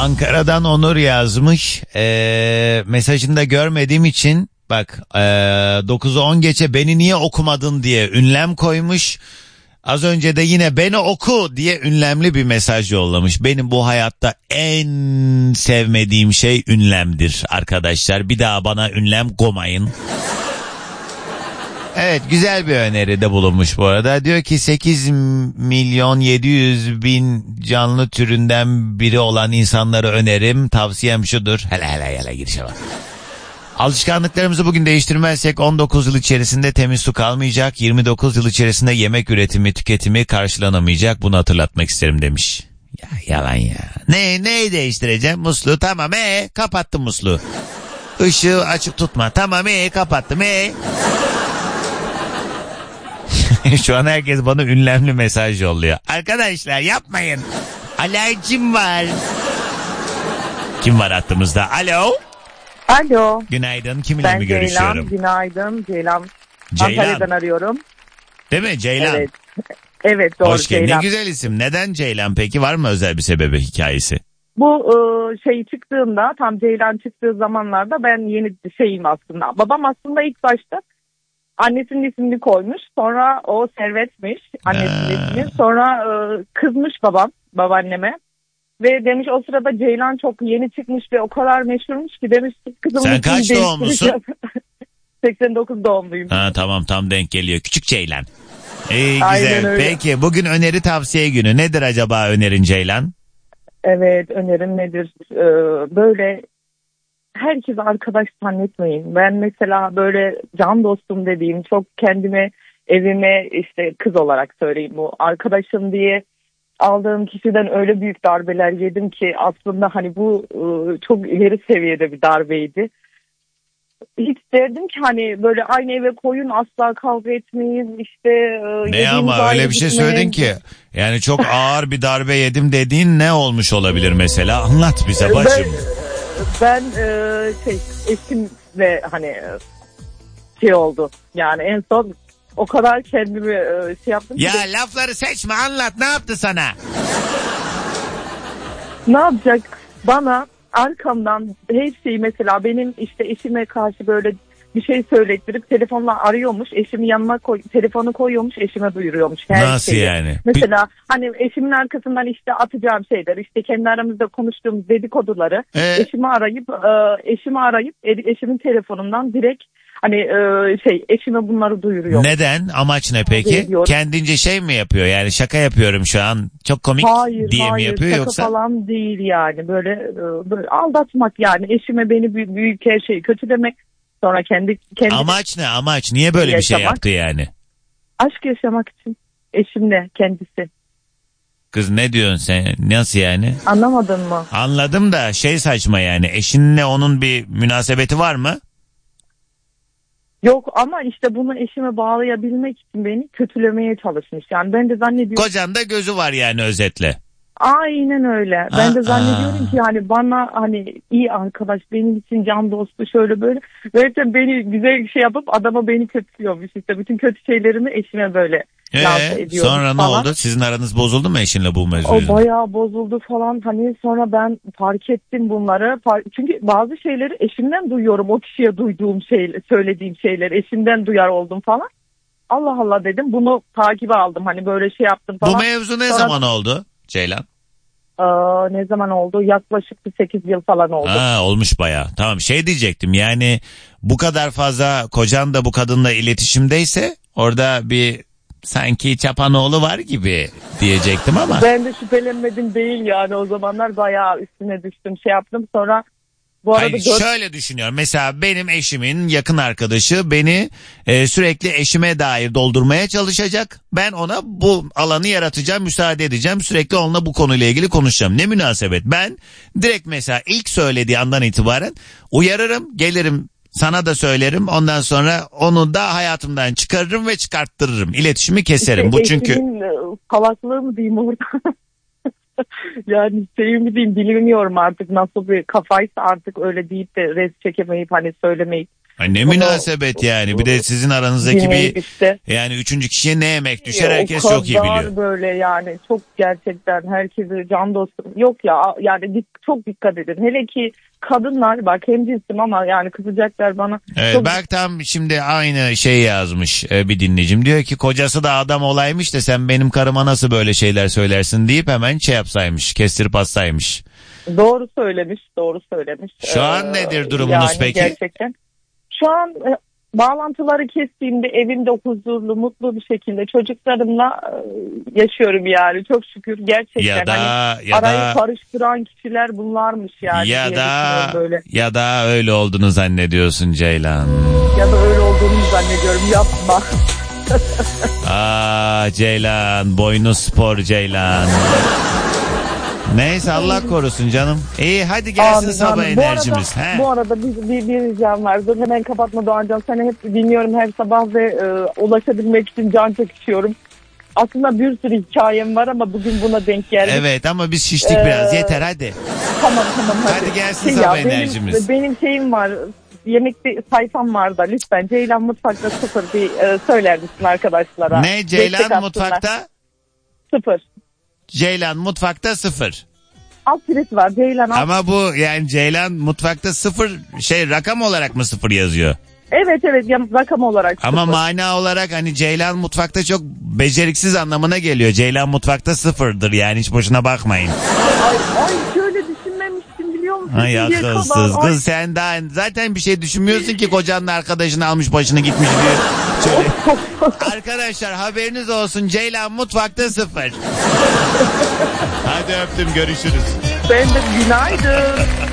Ankara'dan Onur yazmış. Mesajını da görmediğim için bak 9'u 10 geçe beni niye okumadın diye ünlem koymuş. Az önce de yine beni oku diye ünlemli bir mesaj yollamış. Benim bu hayatta en sevmediğim şey ünlemdir arkadaşlar. Bir daha bana ünlem koymayın. Evet, güzel bir öneride bulunmuş bu arada. Diyor ki 8.700.000 canlı türünden biri olan insanları önerim. Tavsiyem şudur. Hele girişe bak. Alışkanlıklarımızı bugün değiştirmezsek 19 yıl içerisinde temiz su kalmayacak. 29 yıl içerisinde yemek üretimi, tüketimi karşılanamayacak. Bunu hatırlatmak isterim demiş. Ya yalan ya. Neyi değiştireceğim? Musluğu tamam kapattım musluğu. Işığı açık tutma. Tamam kapattım Şu an herkes bana ünlemli mesaj yolluyor. Arkadaşlar yapmayın. Alerjim var. Kim var hattımızda? Alo. Alo. Günaydın. Kiminle mi görüşüyorum? Ceylan. Günaydın. Ceylan. Antalya'dan arıyorum. Değil mi Ceylan? Evet. Evet doğru. Hoş geldin. Ceylan. Ne güzel isim. Neden Ceylan peki? Var mı özel bir sebebi, hikayesi? Bu çıktığında, tam Ceylan çıktığı zamanlarda ben yeni şeyim aslında. Babam aslında ilk başta annesinin ismini koymuş. Sonra o Servet'miş annesinin ismi. Sonra kızmış babaanneme. Ve demiş o sırada Ceylan çok yeni çıkmış ve o kadar meşhurmuş ki demiş kızım. Sen kaç doğumlusun? 89 doğumluyum. Ha, tamam, tam denk geliyor. Küçük Ceylan. İyi, güzel. Aynen öyle. Peki bugün öneri tavsiye günü. Nedir acaba önerin Ceylan? Evet, önerim nedir? Böyle herkese arkadaş zannetmeyin. Ben mesela böyle can dostum dediğim, çok kendime, evime işte kız olarak söyleyeyim, bu arkadaşım diye aldığım kişiden öyle büyük darbeler yedim ki aslında hani bu çok ileri seviyede bir darbeydi. Hiç derdim ki hani böyle aynı eve koyun, asla kavga etmeyiz işte. Ne ama öyle bir şey söyledin ki. Yani çok ağır bir darbe yedim dediğin ne olmuş olabilir mesela? Anlat bize bacım. Ben eşimle hani oldu. Yani en son o kadar kendimi yaptım. Ya ki lafları seçme, anlat, ne yaptı sana? ne yapacak? Bana arkamdan her şeyi, mesela benim işte eşime karşı böyle bir şey söylettirip telefonla arıyormuş. Eşimin yanına telefonu koyuyormuş, eşime duyuruyormuş her Nasıl şeyi. yani? Mesela hani eşimin arkasından işte atacağım şeyler, işte kendi aramızda konuştuğumuz dedikoduları eşimi arayıp eşimin telefonundan direkt hani eşime bunları duyuruyor. Neden? Amaç ne peki? Kendince şey mi yapıyor? Yani şaka yapıyorum şu an, çok komik diye mi yapıyor şaka yoksa? falan değil yani. Böyle aldatmak yani. Eşime beni büyük her şeyi kötülemek. Sonra kendi Amaç ne? Amaç niye böyle bir şey yaptı yani? Aşk yaşamak için eşimle kendisi. Kız ne diyorsun sen? Nasıl yani? Anlamadın mı? Anladım da saçma yani. Eşinle onun bir münasebeti var mı? Yok ama işte bunu eşime bağlayabilmek için beni kötülemeye çalışmış. Yani ben de zannediyorum. Kocan da gözü var yani, özetle. Aynen öyle. Ben de zannediyorum ki yani bana hani iyi arkadaş, benim için can dostu, şöyle böyle. Böylece beni güzel bir şey yapıp adama beni kötülüyormuş işte. Bütün kötü şeylerimi eşime böyle lanse ediyormuş sonra falan. ne oldu? Sizin aranız bozuldu mu eşinle bu mevzu O yüzünden? bayağı bozuldu falan. Hani sonra ben fark ettim bunları. Çünkü bazı şeyleri eşimden duyuyorum. O kişiye duyduğum söylediğim şeyler eşimden duyar oldum falan. Allah Allah dedim. Bunu takibe aldım. Hani böyle şey yaptım falan. Bu mevzu ne zaman oldu Ceylan? Ne zaman oldu? Yaklaşık bir 8 yıl falan oldu. Olmuş bayağı. Tamam, diyecektim yani, bu kadar fazla kocan da bu kadınla iletişimdeyse orada bir sanki çapanoğlu var gibi diyecektim ama. Ben de şüphelenmedim değil yani, o zamanlar bayağı üstüne düştüm, şey yaptım. Sonra bu arada şöyle düşünüyorum. Mesela benim eşimin yakın arkadaşı beni sürekli eşime dair doldurmaya çalışacak. Ben ona bu alanı yaratacağım, müsaade edeceğim. Sürekli onunla bu konuyla ilgili konuşacağım. Ne münasebet. Ben direkt mesela ilk söylediği andan itibaren uyarırım, gelirim, sana da söylerim. Ondan sonra onu da hayatımdan çıkarırım ve çıkarttırırım. İletişimi keserim. Bu çünkü salaklığı mı diyeyim orada? Yani mi diyeyim, bilmiyorum artık nasıl bir kafaysa, artık öyle deyip de res çekemeyip hani söylemeyip Ay ne münasebet yani. Bir de sizin aranızdaki dinleyip bir işte. yani üçüncü kişiye ne emek düşer O herkes çok iyi kadar biliyor. böyle yani çok gerçekten herkese can dostum. Yok ya yani çok dikkat edin. Hele ki kadınlar bak hemcinsim ama yani kızacaklar bana. Evet, Çok bak tam şimdi aynı şey yazmış bir dinleyicim. Diyor ki kocası da adam olaymış da sen benim karıma nasıl böyle şeyler söylersin deyip hemen şey yapsaymış, kestirip atsaymış. doğru söylemiş, doğru söylemiş. Şu an nedir durumunuz yani peki? Gerçekten. Şu an bağlantıları kestiğimde evimde huzurlu, mutlu bir şekilde çocuklarımla yaşıyorum yani çok şükür. Gerçekten Ya da hani ya arayı da karıştıran kişiler bunlarmış yani. ya diye da düşünüyorum böyle. ya da öyle olduğunu zannediyorsun Ceylan. Ya da öyle olduğunu zannediyorum, yapma. Ceylan, boynuz spor Ceylan. Neyse Allah korusun canım. İyi hadi gelsin Amin, sabah amin. enerjimiz. Bu arada bir ricam var. Dur hemen kapatma Doğancan. Seni hep dinliyorum her sabah ve ulaşabilmek için can çekişiyorum. Aslında bir sürü hikayem var ama bugün buna denk geldik. Evet ama biz şiştik biraz. Yeter hadi. Tamam hadi. Hadi gelsin sabah enerjimiz. Benim şeyim var. Yemekte sayfam var da lütfen Ceylan Mutfak'ta 0 bir söyler misin arkadaşlara? Ne Ceylan Mutfak'ta? 0. Ceylan Mutfak'ta 0. Alt piret var Ceylan alt. Ama bu yani Ceylan Mutfak'ta 0 şey rakam olarak mı 0 yazıyor? Evet rakam olarak 0. Ama mana olarak hani Ceylan Mutfak'ta çok beceriksiz anlamına geliyor. Ceylan Mutfak'ta 0'dır yani hiç boşuna bakmayın. Ay şöyle düşünmemiştim biliyor musun? Ay akılsız kız sen daha zaten bir şey düşünmüyorsun ki kocanın arkadaşını almış başını gitmiş diyor. Şöyle. Arkadaşlar haberiniz olsun Ceylan Mutfak'ta 0. Hadi öptüm görüşürüz. Ben de günaydın.